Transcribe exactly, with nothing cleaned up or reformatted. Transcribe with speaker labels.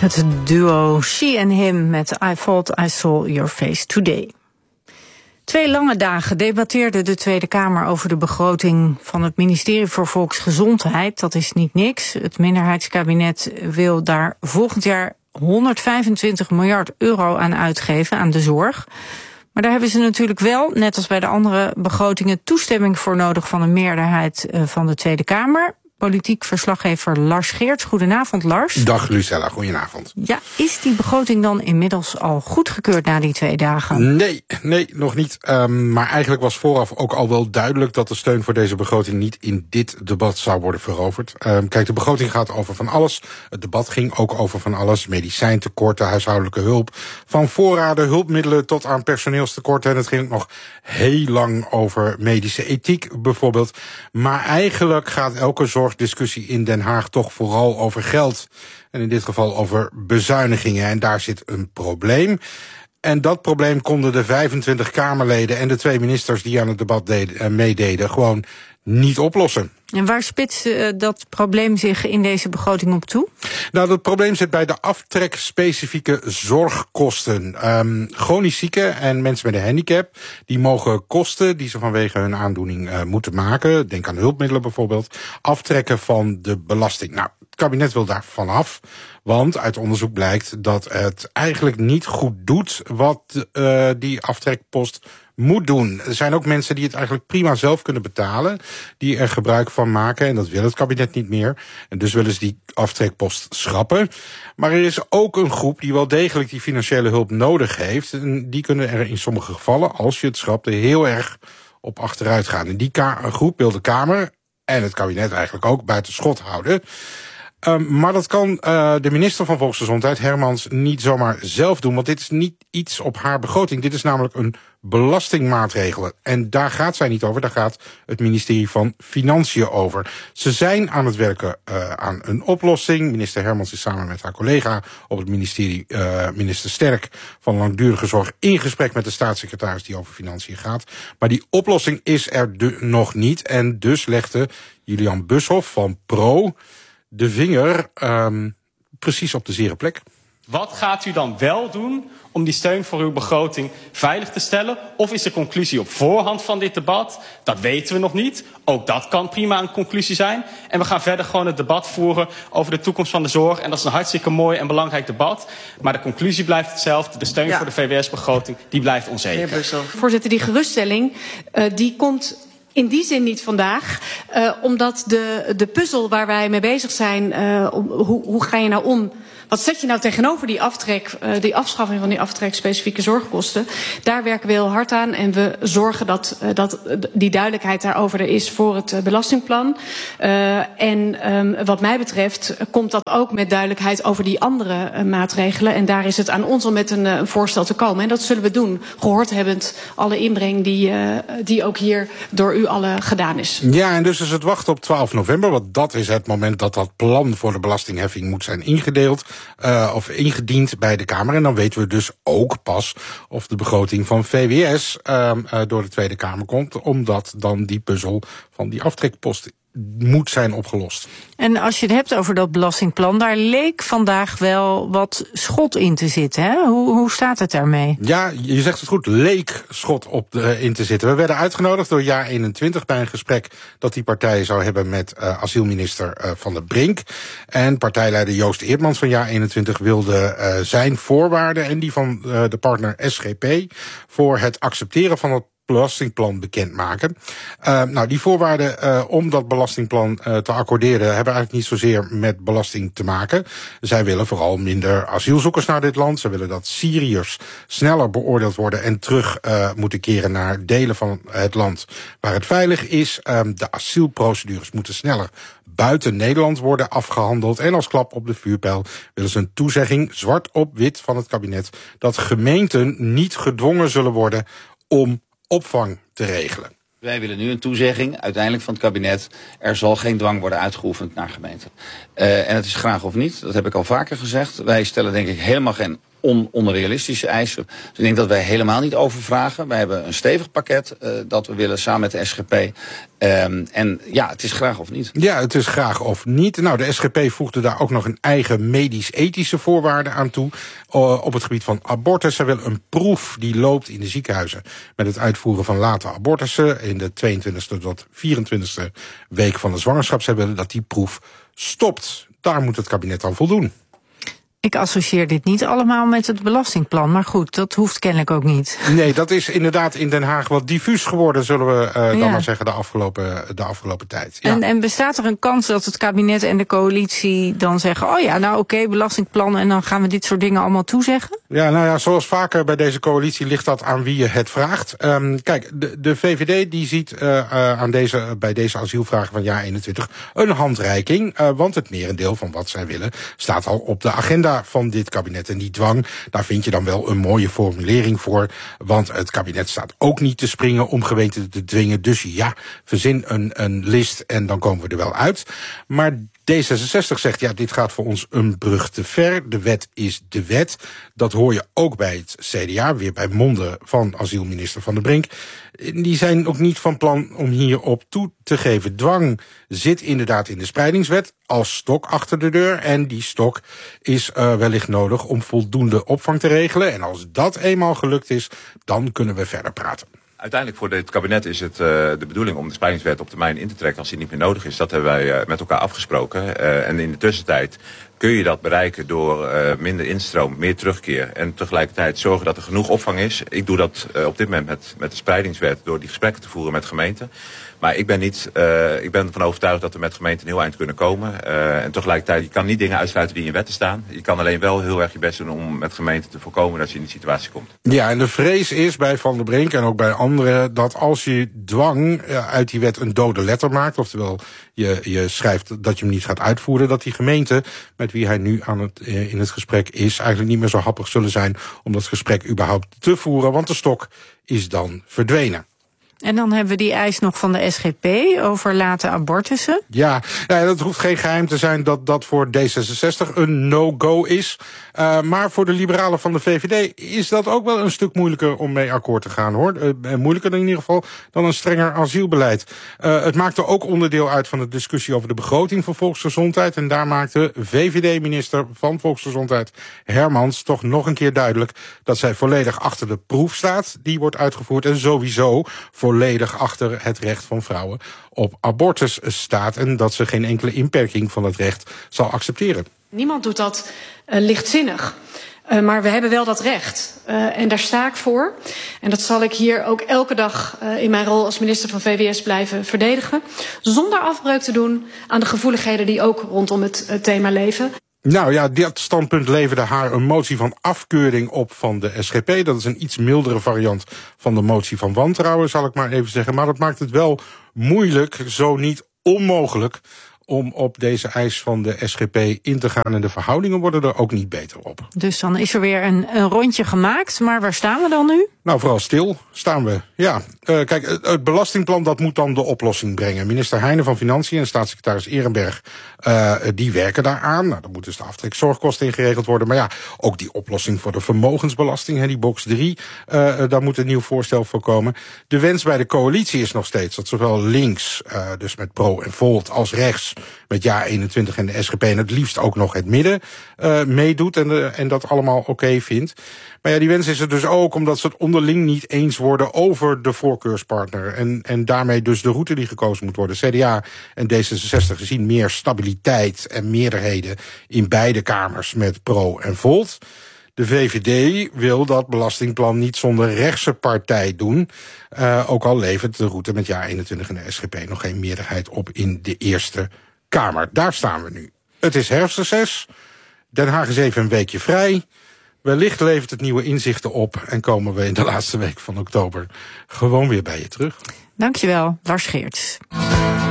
Speaker 1: Het duo She and Him met I Thought I Saw Your Face Today. Twee lange dagen debatteerde de Tweede Kamer over de begroting van het ministerie voor Volksgezondheid. Dat is niet niks. Het minderheidskabinet wil daar volgend jaar honderdvijfentwintig miljard euro aan uitgeven aan de zorg. Maar daar hebben ze natuurlijk wel, net als bij de andere begrotingen, toestemming voor nodig van een meerderheid van de Tweede Kamer. Politiek verslaggever Lars Geerts. Goedenavond, Lars.
Speaker 2: Dag, Lucella. Goedenavond.
Speaker 1: Ja, is die begroting dan inmiddels al goedgekeurd na die twee dagen?
Speaker 2: Nee, nee, nog niet. Um, maar eigenlijk was vooraf ook al wel duidelijk dat de steun voor deze begroting niet in dit debat zou worden veroverd. Um, kijk, de begroting gaat over van alles. Het debat ging ook over van alles. Medicijntekorten, huishoudelijke hulp. Van voorraden, hulpmiddelen tot aan personeelstekorten. En het ging ook nog heel lang over medische ethiek bijvoorbeeld. Maar eigenlijk gaat elke zorg discussie in Den Haag toch vooral over geld. En in dit geval over bezuinigingen. En daar zit een probleem. En dat probleem konden de vijfentwintig Kamerleden en de twee ministers die aan het debat deden, meededen gewoon niet oplossen.
Speaker 1: En waar spitst uh, dat probleem zich in deze begroting op toe?
Speaker 2: Nou, dat probleem zit bij de aftrekspecifieke zorgkosten. Um, chronisch zieken en mensen met een handicap, die mogen kosten die ze vanwege hun aandoening uh, moeten maken, denk aan hulpmiddelen bijvoorbeeld, aftrekken van de belasting. Nou, het kabinet wil daar vanaf, want uit onderzoek blijkt dat het eigenlijk niet goed doet wat uh, die aftrekpost moet doen. Er zijn ook mensen die het eigenlijk prima zelf kunnen betalen, die er gebruik van maken, en dat wil het kabinet niet meer. En dus willen ze die aftrekpost schrappen. Maar er is ook een groep die wel degelijk die financiële hulp nodig heeft. En die kunnen er in sommige gevallen, als je het schrapt, heel erg op achteruit gaan. En die ka- groep wil de Kamer en het kabinet eigenlijk ook buiten schot houden. Um, maar dat kan uh, de minister van Volksgezondheid, Hermans, niet zomaar zelf doen. Want dit is niet iets op haar begroting. Dit is namelijk een belastingmaatregel. En daar gaat zij niet over, daar gaat het ministerie van Financiën over. Ze zijn aan het werken uh, aan een oplossing. Minister Hermans is samen met haar collega op het ministerie, uh, minister Sterk van Langdurige Zorg, in gesprek met de staatssecretaris die over financiën gaat. Maar die oplossing is er de, nog niet. En dus legde Julian Bushoff van Pro de vinger um, precies op de zere plek.
Speaker 3: Wat gaat u dan wel doen om die steun voor uw begroting veilig te stellen? Of is de conclusie op voorhand van dit debat? Dat weten we nog niet. Ook dat kan prima een conclusie zijn. En we gaan verder gewoon het debat voeren over de toekomst van de zorg. En dat is een hartstikke mooi en belangrijk debat. Maar de conclusie blijft hetzelfde. De steun ja. voor de V W S-begroting, die blijft onzeker.
Speaker 4: Voorzitter, die geruststelling, uh, die komt in die zin niet vandaag, uh, omdat de, de puzzel waar wij mee bezig zijn, uh, om, hoe, hoe ga je nou om? Wat zet je nou tegenover die aftrek, uh, die afschaffing van die aftrek specifieke zorgkosten? Daar werken we heel hard aan en we zorgen dat, uh, dat die duidelijkheid daarover er is voor het uh, belastingplan. Uh, en um, wat mij betreft komt dat ook met duidelijkheid over die andere uh, maatregelen. En daar is het aan ons om met een, uh, een voorstel te komen. En dat zullen we doen, gehoord hebbend alle inbreng die, uh, die ook hier door u allen gedaan is.
Speaker 2: Ja, en dus is het wachten op twaalf november, want dat is het moment dat dat plan voor de belastingheffing moet zijn ingedeeld. Uh, of ingediend bij de Kamer. En dan weten we dus ook pas of de begroting van V W S uh, uh, door de Tweede Kamer komt, omdat dan die puzzel van die aftrekpost moet zijn opgelost.
Speaker 1: En als je het hebt over dat belastingplan, daar leek vandaag wel wat schot in te zitten. Hè? Hoe, hoe staat het daarmee?
Speaker 2: Ja, je zegt het goed, leek schot op de, in te zitten. We werden uitgenodigd door Jaar eenentwintig bij een gesprek dat die partij zou hebben met uh, asielminister uh, Van der Brink. En partijleider Joost Eertmans van Jaar eenentwintig wilde uh, zijn voorwaarden en die van uh, de partner S G P voor het accepteren van het belastingplan bekendmaken. Uh, nou, die voorwaarden uh, om dat belastingplan uh, te accorderen hebben eigenlijk niet zozeer met belasting te maken. Zij willen vooral minder asielzoekers naar dit land. Ze willen dat Syriërs sneller beoordeeld worden en terug uh, moeten keren naar delen van het land waar het veilig is. Um, de asielprocedures moeten sneller buiten Nederland worden afgehandeld. En als klap op de vuurpijl willen ze een toezegging, zwart op wit van het kabinet, dat gemeenten niet gedwongen zullen worden om opvang te regelen.
Speaker 5: Wij willen nu een toezegging, uiteindelijk van het kabinet. Er zal geen dwang worden uitgeoefend naar gemeenten. Uh, en het is graag of niet, dat heb ik al vaker gezegd. Wij stellen denk ik helemaal geen on, onrealistische eisen. Dus ik denk dat wij helemaal niet overvragen. Wij hebben een stevig pakket uh, dat we willen samen met de S G P. Um, en ja, het is graag of niet.
Speaker 2: Ja, het is graag of niet. Nou, de S G P voegde daar ook nog een eigen medisch-ethische voorwaarde aan toe. Uh, op het gebied van abortus. Zij willen een proef die loopt in de ziekenhuizen met het uitvoeren van late abortussen in de tweeëntwintigste tot vierentwintigste week van de zwangerschap. Zij willen dat die proef stopt. Daar moet het kabinet dan voldoen.
Speaker 1: Ik associeer dit niet allemaal met het belastingplan, maar goed, dat hoeft kennelijk ook niet.
Speaker 2: Nee, dat is inderdaad in Den Haag wat diffuus geworden, zullen we uh, dan
Speaker 1: ja.
Speaker 2: maar zeggen, de afgelopen, de afgelopen tijd. Ja.
Speaker 1: En, en bestaat er een kans dat het kabinet en de coalitie dan zeggen, oh ja, nou oké, okay, belastingplan, en dan gaan we dit soort dingen allemaal toezeggen?
Speaker 2: Ja, nou ja, zoals vaker bij deze coalitie ligt dat aan wie je het vraagt. Um, kijk, de, de V V D die ziet uh, uh, aan deze, bij deze asielvragen van jaar eenentwintig een handreiking, uh, want het merendeel van wat zij willen staat al op de agenda van dit kabinet. En die dwang, daar vind je dan wel een mooie formulering voor, want het kabinet staat ook niet te springen om gemeenten te dwingen. Dus ja, verzin een, een list en dan komen we er wel uit. Maar D zesenzestig zegt, ja, dit gaat voor ons een brug te ver. De wet is de wet. Dat hoor je ook bij het C D A, weer bij monden van asielminister Van der Brink. Die zijn ook niet van plan om hierop toe te geven. Dwang zit inderdaad in de spreidingswet als stok achter de deur. En die stok is uh, wellicht nodig om voldoende opvang te regelen. En als dat eenmaal gelukt is, dan kunnen we verder praten.
Speaker 6: Uiteindelijk voor dit kabinet is het uh, de bedoeling om de spreidingswet op termijn in te trekken als die niet meer nodig is. Dat hebben wij uh, met elkaar afgesproken. Uh, en in de tussentijd kun je dat bereiken door uh, minder instroom, meer terugkeer en tegelijkertijd zorgen dat er genoeg opvang is. Ik doe dat uh, op dit moment met, met de spreidingswet door die gesprekken te voeren met gemeenten. Maar ik ben, niet, uh, ik ben ervan overtuigd dat we met gemeenten een heel eind kunnen komen. Uh, en tegelijkertijd, je kan niet dingen uitsluiten die in wetten staan. Je kan alleen wel heel erg je best doen om met gemeenten te voorkomen dat je in die situatie komt.
Speaker 2: Ja, en de vrees is bij Van der Brink en ook bij anderen dat als je dwang uit die wet een dode letter maakt, oftewel je, je schrijft dat je hem niet gaat uitvoeren, dat die gemeenten met wie hij nu aan het, in het gesprek is eigenlijk niet meer zo happig zullen zijn om dat gesprek überhaupt te voeren, want de stok is dan verdwenen.
Speaker 1: En dan hebben we die eis nog van de S G P over late abortussen.
Speaker 2: Ja, nou, dat hoeft geen geheim te zijn dat dat voor D zesenzestig een no-go is. Uh, maar voor de liberalen van de V V D is dat ook wel een stuk moeilijker om mee akkoord te gaan, hoor. Uh, moeilijker in ieder geval dan een strenger asielbeleid. Uh, het maakte ook onderdeel uit van de discussie over de begroting voor volksgezondheid. En daar maakte V V D-minister van Volksgezondheid Hermans toch nog een keer duidelijk dat zij volledig achter de proef staat. Die wordt uitgevoerd en sowieso volledig achter het recht van vrouwen op abortus staat. En dat ze geen enkele inperking van het recht zal accepteren.
Speaker 4: Niemand doet dat uh, lichtzinnig. Uh, maar we hebben wel dat recht. Uh, en daar sta ik voor. En dat zal ik hier ook elke dag uh, in mijn rol als minister van V W S blijven verdedigen. Zonder afbreuk te doen aan de gevoeligheden die ook rondom het uh, thema leven.
Speaker 2: Nou ja, dat standpunt leverde haar een motie van afkeuring op van de S G P. Dat is een iets mildere variant van de motie van wantrouwen, zal ik maar even zeggen. Maar dat maakt het wel moeilijk, zo niet onmogelijk, om op deze eis van de S G P in te gaan. En de verhoudingen worden er ook niet beter op.
Speaker 1: Dus dan is er weer een, een rondje gemaakt. Maar waar staan we dan nu?
Speaker 2: Nou, vooral stil staan we. Ja, uh, kijk, het, het belastingplan dat moet dan de oplossing brengen. Minister Heijnen van Financiën en staatssecretaris Ehrenberg, uh, die werken daaraan. Nou, dan moet dus de aftrek zorgkosten in geregeld worden. Maar ja, ook die oplossing voor de vermogensbelasting, hè, die box drie, uh, daar moet een nieuw voorstel voor komen. De wens bij de coalitie is nog steeds dat zowel links, uh, dus met Pro en Volt, als rechts met jaar eenentwintig en de S G P en het liefst ook nog het midden uh, meedoet en, de, en dat allemaal oké okay vindt. Maar ja, die wens is er dus ook omdat ze het onderling niet eens worden over de voorkeurspartner. En, en daarmee dus de route die gekozen moet worden. C D A en D zesenzestig zien meer stabiliteit en meerderheden in beide kamers met Pro en Volt. De V V D wil dat belastingplan niet zonder rechtse partij doen. Uh, ook al levert de route met jaar eenentwintig en de S G P nog geen meerderheid op in de Eerste Kamer. Daar staan we nu. Het is herfstreces. Den Haag is even een weekje vrij. Wellicht levert het nieuwe inzichten op en komen we in de laatste week van oktober gewoon weer bij je terug.
Speaker 1: Dankjewel, Lars Geerts.